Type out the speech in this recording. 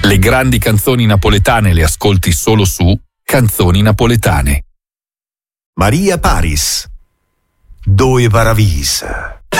Le grandi canzoni napoletane le ascolti solo su Canzoni Napoletane. Maria Paris, Due Paravisa.